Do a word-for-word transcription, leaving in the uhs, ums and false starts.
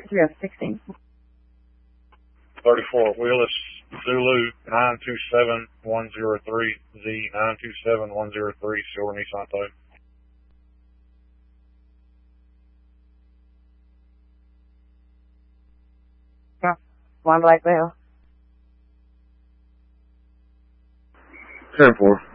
three oh sixteen. thirty-four Willis Zulu nine two seven one zero three Z nine two seven one zero three Silver Nissan Tow. Yeah. One Black Bell. ten four.